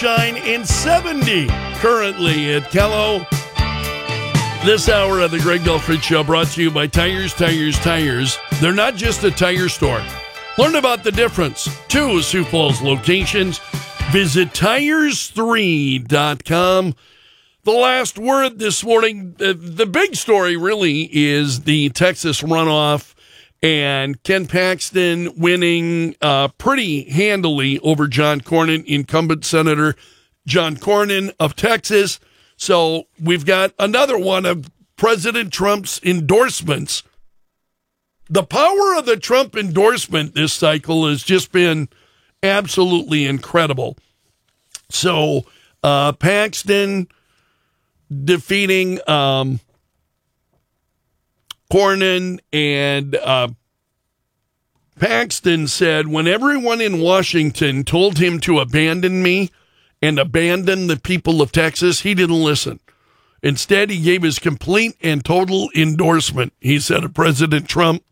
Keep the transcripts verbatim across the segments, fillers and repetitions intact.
sunshine and seventy currently at Kello. This hour of the Greg Delfrit Show brought to you by Tires, Tires, Tires. They're not just a tire store. Learn about the difference. Two Sioux Falls locations. Visit tires three dot com. The last word this morning, the, the big story really is the Texas runoff and Ken Paxton winning uh, pretty handily over John Cornyn, incumbent Senator John Cornyn of Texas. So we've got another one of President Trump's endorsements. The power of the Trump endorsement this cycle has just been absolutely incredible. So uh, Paxton defeating um, Cornyn, and uh, Paxton said, when everyone in Washington told him to abandon me and abandon the people of Texas, he didn't listen. Instead, he gave his complete and total endorsement, he said, of President Trump.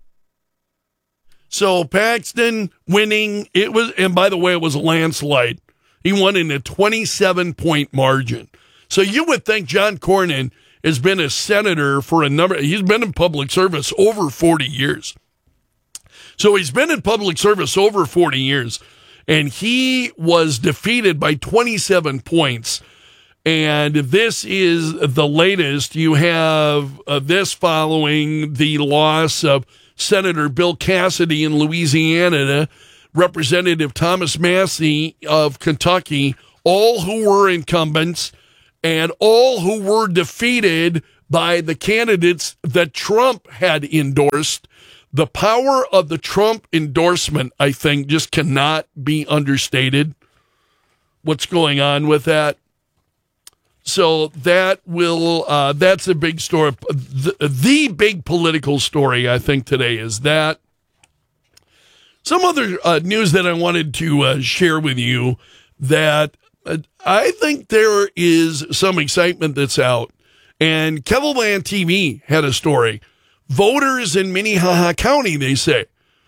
So Paxton winning, it was, and by the way, it was a landslide. He won in a twenty-seven point margin. So you would think John Cornyn has been a senator for a number, he's been in public service over forty years. So he's been in public service over forty years, and he was defeated by twenty-seven points. And this is the latest. You have uh, this following the loss of Senator Bill Cassidy in Louisiana, Representative Thomas Massie of Kentucky, all who were incumbents, and all who were defeated by the candidates that Trump had endorsed. The power of the Trump endorsement, I think, just cannot be understated. What's going on with that? So that will, uh, that's a big story. The, the big political story, I think, today is that. Some other uh, news that I wanted to uh, share with you that uh, I think there is some excitement that's out. And Kettleland T V had a story. Voters in Minnehaha County, they say,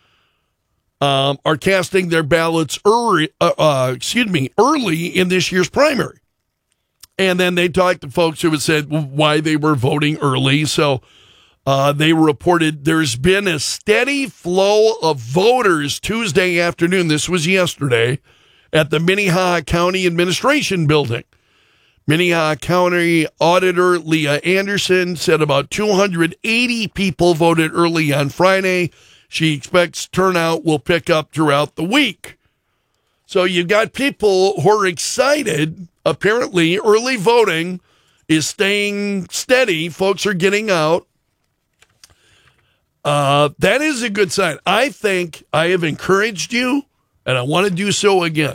um, are casting their ballots early, uh, uh, excuse me, early in this year's primary. And then they talked to folks who had said why they were voting early. So uh, they reported there's been a steady flow of voters Tuesday afternoon. This was yesterday at the Minnehaha County Administration Building. Minnehaha County Auditor Leah Anderson said about two hundred eighty people voted early on Friday. She expects turnout will pick up throughout the week. So you've got people who are excited. Apparently, early voting is staying steady. Folks are getting out. Uh, that is a good sign. I think I have encouraged you, and I want to do so again.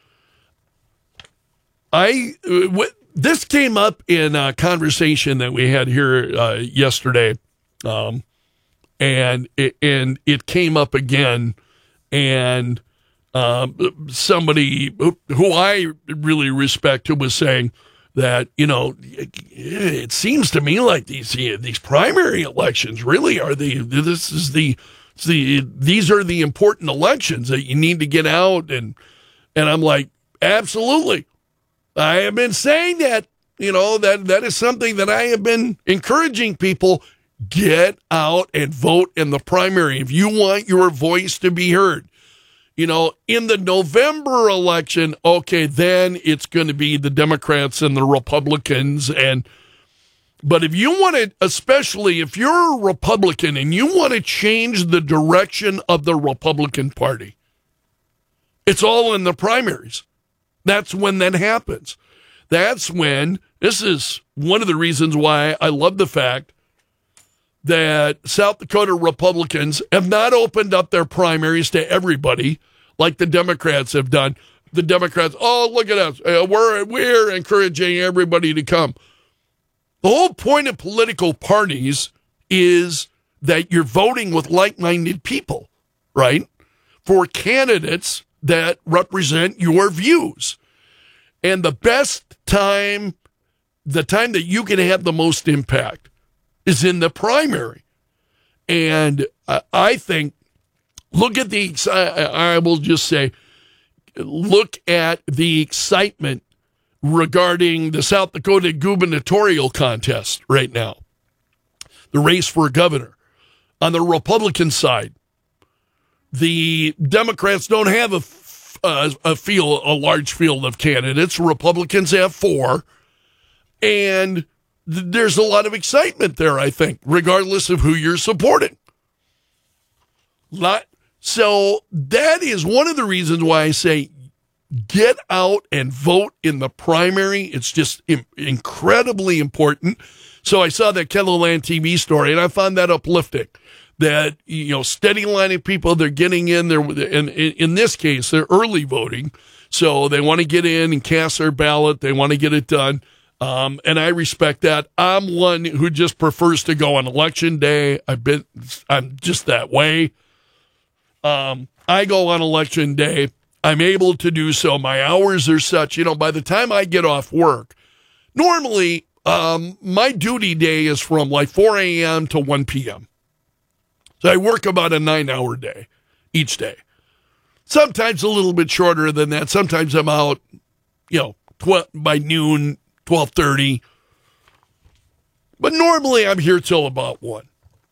I w- this came up in a conversation that we had here uh, yesterday, um, and it, and it came up again, and um, somebody who, who I really respect who was saying that, you know, it seems to me like these these primary elections really are the this is the the these are the important elections that you need to get out, and and I'm like, absolutely. I have been saying that, you know, that that is something that I have been encouraging people. Get out and vote in the primary if you want your voice to be heard. You know, in the November election, okay, then it's going to be the Democrats and the Republicans. And but if you want to, especially if you're a Republican and you want to change the direction of the Republican Party, it's all in the primaries. That's when that happens. That's when, this is one of the reasons why I love the fact that South Dakota Republicans have not opened up their primaries to everybody like the Democrats have done. The Democrats, oh, look at us. Uh, we're, we're encouraging everybody to come. The whole point of political parties is that you're voting with like-minded people, right? For candidates that represent your views. And the best time, the time that you can have the most impact is in the primary. And I think, look at the, I will just say, look at the excitement regarding the South Dakota gubernatorial contest right now, the race for governor. On the Republican side, the Democrats don't have a, a, a field, a large field of candidates. Republicans have four, and th- there's a lot of excitement there, I think, regardless of who you're supporting. Lot, so that is one of the reasons why I say get out and vote in the primary. It's just im- incredibly important. So I saw that Kettleland T V story, and I found that uplifting. That, you know, steady line of people, they're getting in there, and in, in this case, they're early voting. So they want to get in and cast their ballot. They want to get it done. Um, and I respect that. I'm one who just prefers to go on election day. I've been, I'm just that way. Um, I go on election day. I'm able to do so. My hours are such, you know, by the time I get off work, normally, um, my duty day is from like four a.m. to one p.m. So I work about a nine-hour day each day. Sometimes a little bit shorter than that. Sometimes I'm out, you know, tw- by noon, twelve thirty. But normally I'm here till about one.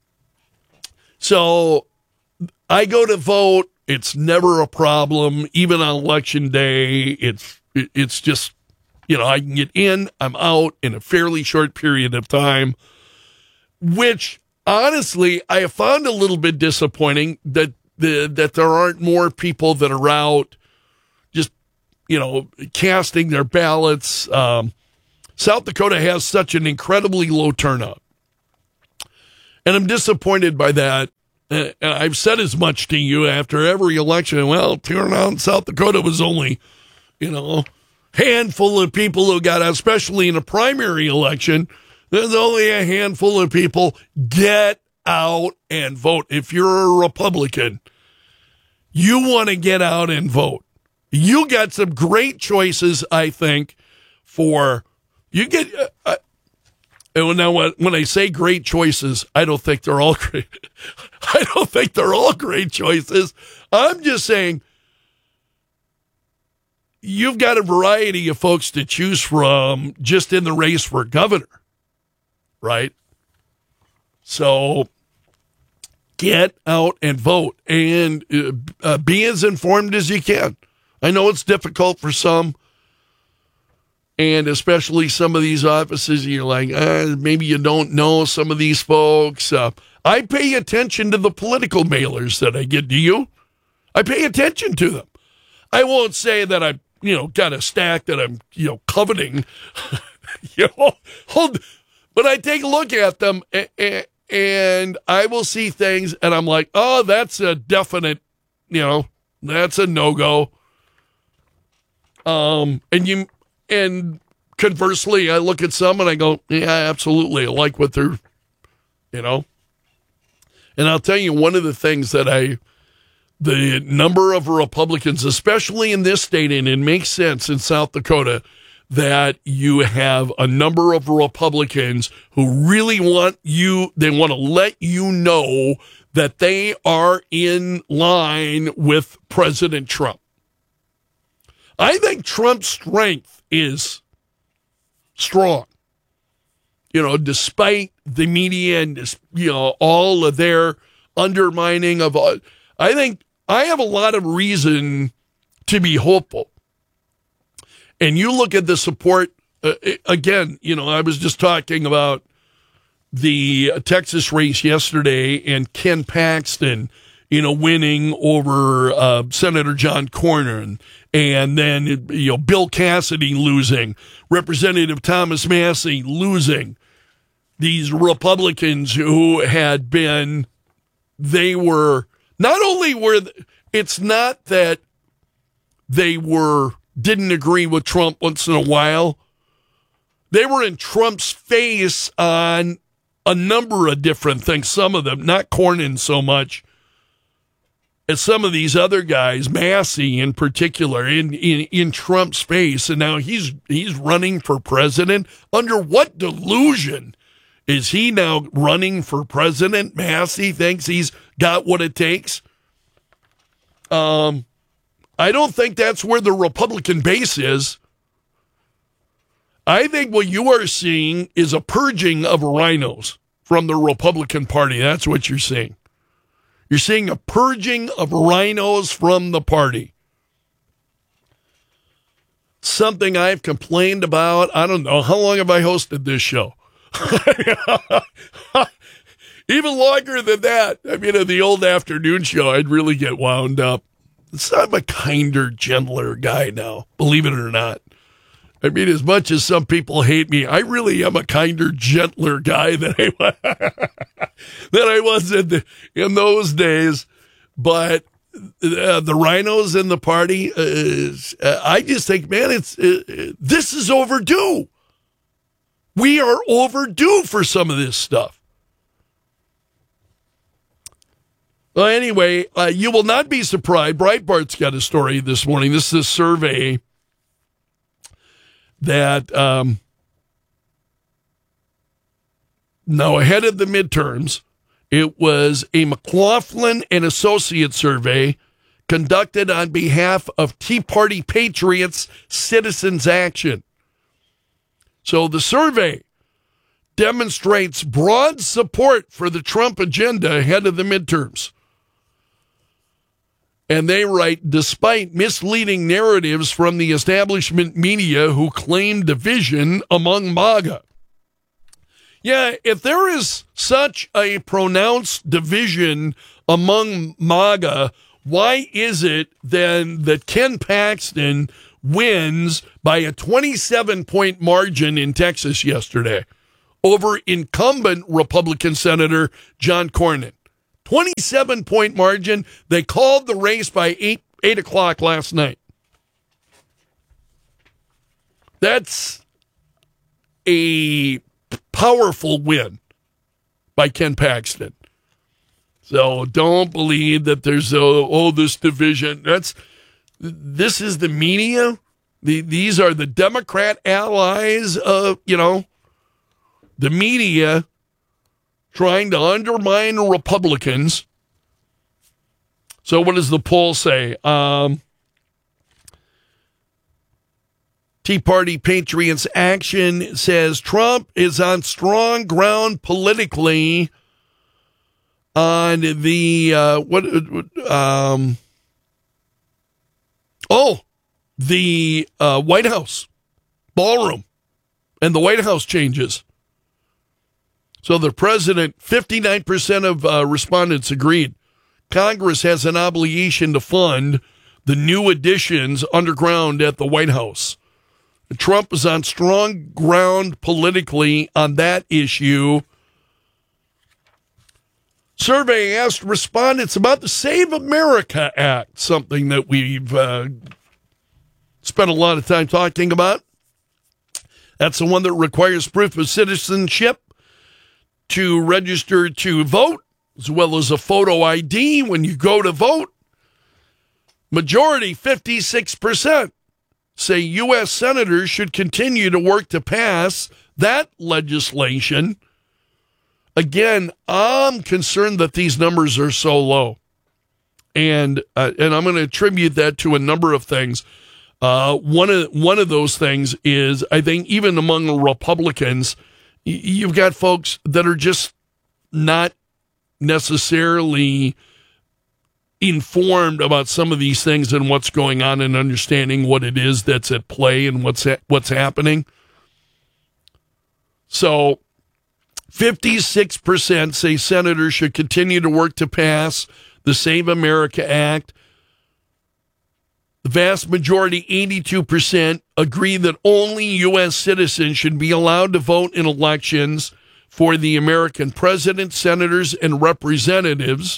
So I go to vote. It's never a problem. Even on election day, it's it's just, you know, I can get in, I'm out in a fairly short period of time, which honestly, I have found a little bit disappointing that the, that there aren't more people that are out just, you know, casting their ballots. Um, South Dakota has such an incredibly low turnout. And I'm disappointed by that. Uh, I've said as much to you after every election. Well, turnout in South Dakota was only, you know, handful of people who got out, especially in a primary election. There's only a handful of people. Get out and vote. If you're a Republican, you want to get out and vote. You got some great choices, I think, for you get. Uh, uh, and now, when I say great choices, I don't think they're all great. I don't think they're all great choices. I'm just saying you've got a variety of folks to choose from just in the race for governor. Right? So get out and vote and uh, uh, be as informed as you can. I know it's difficult for some, and especially some of these offices, you're like, uh, maybe you don't know some of these folks. Uh, I pay attention to the political mailers that I get. Do you? I pay attention to them. I won't say that I, you know, got a stack that I'm, you know, coveting. you know, hold. But I take a look at them, and I will see things, and I'm like, oh, that's a definite, you know, that's a no-go. Um, and you, and conversely, I look at some, and I go, yeah, absolutely, I like what they're, you know. And I'll tell you, one of the things that I, the number of Republicans, especially in this state, and it makes sense in South Dakota, that you have a number of Republicans who really want you, they want to let you know that they are in line with President Trump. I think Trump's strength is strong. You know, despite the media and, you know, all of their undermining of, I think I have a lot of reason to be hopeful. And you look at the support, uh, again, you know, I was just talking about the Texas race yesterday and Ken Paxton, you know, winning over uh, Senator John Cornyn, and then, you know, Bill Cassidy losing, Representative Thomas Massie losing. These Republicans who had been, they were, not only were, it's not that they were, didn't agree with Trump once in a while. They were in Trump's face on a number of different things. Some of them, not Cornyn so much as some of these other guys, Massie in particular, in, in, in Trump's face. And now he's he's running for president. Under what delusion is he now running for president? Massie thinks he's got what it takes. Um. I don't think that's where the Republican base is. I think what you are seeing is a purging of rhinos from the Republican Party. That's what you're seeing. You're seeing a purging of rhinos from the party. Something I've complained about. I don't know. How long have I hosted this show? Even longer than that. I mean, in the old afternoon show, I'd really get wound up. So I'm a kinder, gentler guy now, believe it or not. I mean, as much as some people hate me, I really am a kinder, gentler guy than I, than I was in, the, in those days. But uh, the rhinos in the party, uh, I just think, man, it's uh, this is overdue. We are overdue for some of this stuff. Well, anyway, uh, you will not be surprised. Breitbart's got a story this morning. This is a survey that um, now ahead of the midterms, it was a McLaughlin and Associates survey conducted on behalf of Tea Party Patriots Citizens Action. So the survey demonstrates broad support for the Trump agenda ahead of the midterms. And they write, despite misleading narratives from the establishment media who claim division among MAGA. Yeah, if there is such a pronounced division among MAGA, why is it then that Ken Paxton wins by a twenty-seven point margin in Texas yesterday over incumbent Republican Senator John Cornyn? twenty-seven point margin. They called the race by eight, eight o'clock last night. That's a powerful win by Ken Paxton. So don't believe that there's a, oh, this division. That's this is the media. The, these are the Democrat allies of, you know, the media trying to undermine Republicans. So what does the poll say? Um, Tea Party Patriots Action says Trump is on strong ground politically on the, uh, what, um, oh, the uh, White House ballroom and the White House changes. So the president, fifty-nine percent of uh, respondents agreed. Congress has an obligation to fund the new additions underground at the White House. Trump is on strong ground politically on that issue. Survey asked respondents about the Save America Act, something that we've uh, spent a lot of time talking about. That's the one that requires proof of citizenship to register to vote, as well as a photo I D when you go to vote. Majority, fifty-six percent, say U S senators should continue to work to pass that legislation. Again, I'm concerned that these numbers are so low. And uh, and I'm going to attribute that to a number of things. Uh, one of one of those things is, I think, even among Republicans, you've got folks that are just not necessarily informed about some of these things and what's going on and understanding what it is that's at play and what's ha- what's happening. So fifty-six percent say senators should continue to work to pass the Save America Act. The vast majority, eighty-two percent, agree that only U S citizens should be allowed to vote in elections for the American president, senators, and representatives.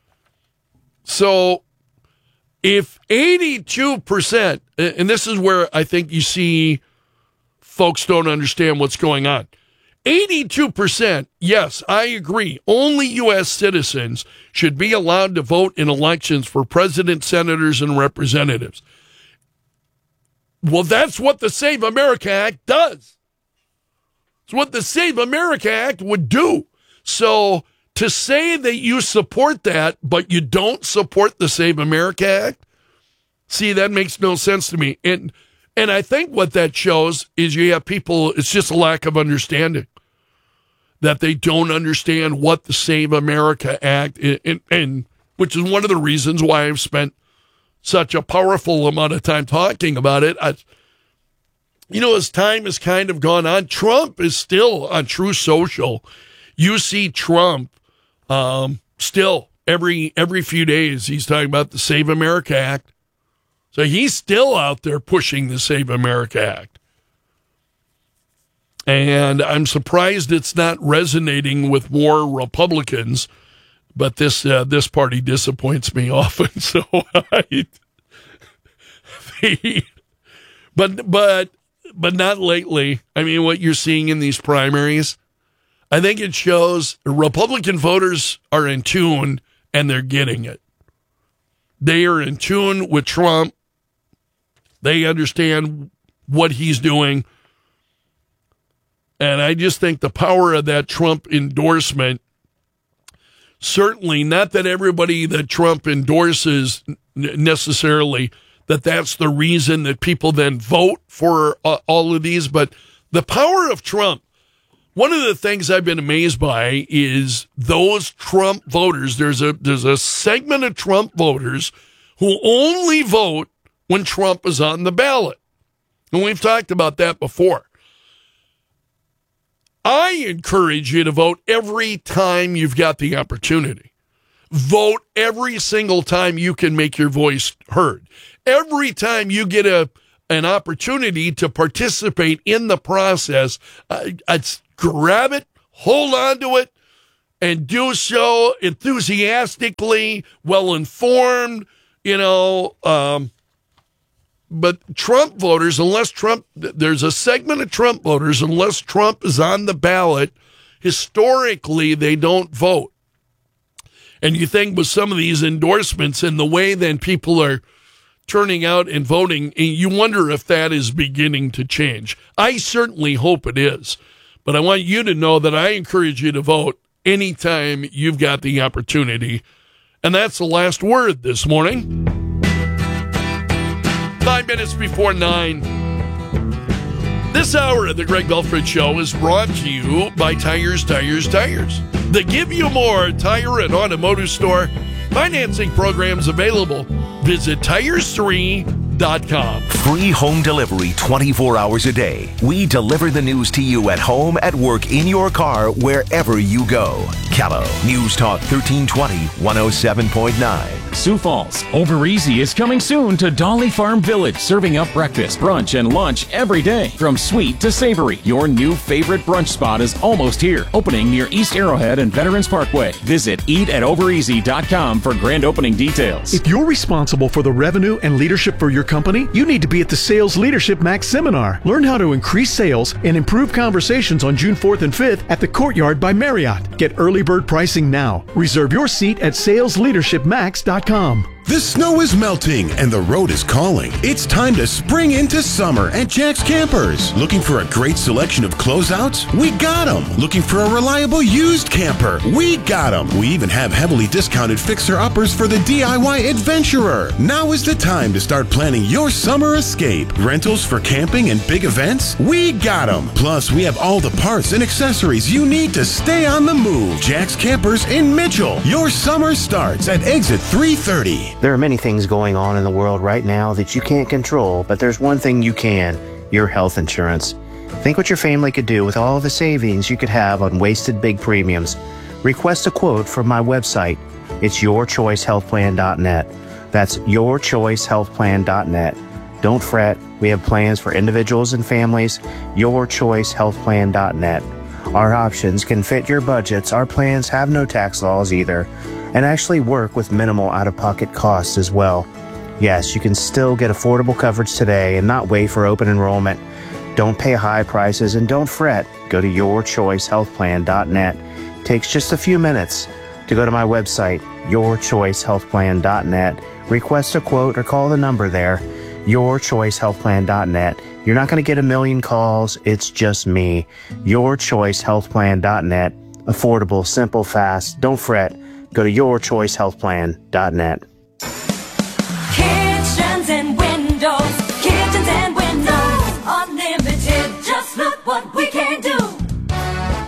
So if eighty-two percent, and this is where I think you see folks don't understand what's going on. eighty-two percent, yes, I agree. Only U S citizens should be allowed to vote in elections for president, senators, and representatives. Well, that's what the Save America Act does. It's what the Save America Act would do. So to say that you support that, but you don't support the Save America Act, see, that makes no sense to me. And And I think what that shows is you have people, it's just a lack of understanding, that they don't understand what the Save America Act is, and, and which is one of the reasons why I've spent such a powerful amount of time talking about it. I, you know, as time has kind of gone on, Trump is still on Truth Social. You see Trump um, still every every few days he's talking about the Save America Act. So he's still out there pushing the Save America Act. And I'm surprised it's not resonating with more Republicans, but this uh, this party disappoints me often. So, I, the, but but but not lately. I mean, what you're seeing in these primaries, I think it shows Republican voters are in tune and they're getting it. They are in tune with Trump. They understand what he's doing. And I just think the power of that Trump endorsement, certainly not that everybody that Trump endorses necessarily, that that's the reason that people then vote for uh, all of these, but the power of Trump. One of the things I've been amazed by is those Trump voters. There's a there's a segment of Trump voters who only vote when Trump is on the ballot. And we've talked about that before. I encourage you to vote every time you've got the opportunity. Vote every single time you can make your voice heard. Every time you get a an opportunity to participate in the process, uh, it's grab it, hold on to it, and do so enthusiastically, well-informed, you know. Um, but Trump voters, unless Trump, there's a segment of Trump voters, unless Trump is on the ballot, historically, they don't vote. And you think with some of these endorsements and the way then people are turning out and voting, you wonder if that is beginning to change. I certainly hope it is. But I want you to know that I encourage you to vote anytime you've got the opportunity. And that's the last word this morning. Five minutes before nine. This hour of the Greg Belford Show is brought to you by Tires, Tires, Tires. The Give You More Tire and Automotive Store. Financing programs available. Visit tires three dot com. Free home delivery twenty-four hours a day. We deliver the news to you at home, at work, in your car, wherever you go. Callow, News Talk thirteen twenty, one oh seven point nine. Sioux Falls, Over Easy is coming soon to Dolly Farm Village, serving up breakfast, brunch, and lunch every day. From sweet to savory, your new favorite brunch spot is almost here. Opening near East Arrowhead and Veterans Parkway. Visit eat at over easy dot com for grand opening details. If you're responsible for the revenue and leadership for your company, you need to be at the Sales Leadership Max Seminar. Learn how to increase sales and improve conversations on June fourth and fifth at the Courtyard by Marriott. Get early bird pricing now. Reserve your seat at sales leadership max dot com. The snow is melting and the road is calling. It's time to spring into summer at Jack's Campers. Looking for a great selection of closeouts? We got them. Looking for a reliable used camper? We got them. We even have heavily discounted fixer-uppers for the D I Y adventurer. Now is the time to start planning your summer escape. Rentals for camping and big events? We got them. Plus, we have all the parts and accessories you need to stay on the move. Jack's Campers in Mitchell. Your summer starts at exit three thirty. There are many things going on in the world right now that you can't control, but there's one thing you can: your health insurance. Think what your family could do with all the savings you could have on wasted big premiums. Request a quote from my website. It's your choice health plan dot net. That's your choice health plan dot net. Don't fret. We have plans for individuals and families. your choice health plan dot net. Our options can fit your budgets. Our plans have no tax laws either, and actually work with minimal out-of-pocket costs as well. Yes, you can still get affordable coverage today and not wait for open enrollment. Don't pay high prices and don't fret. Go to your choice health plan dot net. It takes just a few minutes to go to my website, your choice health plan dot net. Request a quote or call the number there, your choice health plan dot net. You're not going to get a million calls. It's just me. your choice health plan dot net. Affordable, simple, fast. Don't fret. Go to your choice health plan dot net. Kitchens and windows, kitchens and windows.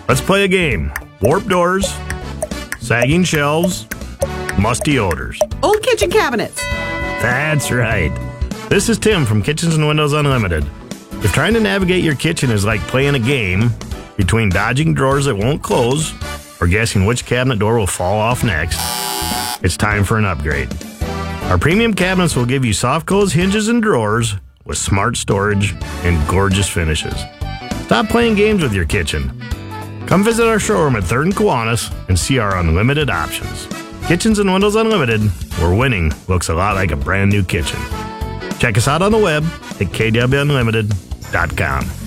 Let's play a game. Warped doors, sagging shelves, musty odors. Old kitchen cabinets. That's right. This is Tim from Kitchens and Windows Unlimited. If trying to navigate your kitchen is like playing a game between dodging drawers that won't close or guessing which cabinet door will fall off next, it's time for an upgrade. Our premium cabinets will give you soft close hinges and drawers with smart storage and gorgeous finishes. Stop playing games with your kitchen. Come visit our showroom at third and Kiwanis and see our unlimited options. Kitchens and Windows Unlimited, where winning looks a lot like a brand new kitchen. Check us out on the web at k w unlimited dot com.